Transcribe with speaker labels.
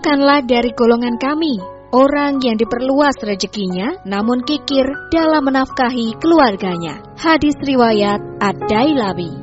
Speaker 1: Bukanlah dari golongan kami orang yang diperluas rezekinya, namun kikir dalam menafkahi keluarganya. Hadis riwayat Ad-Dailabi.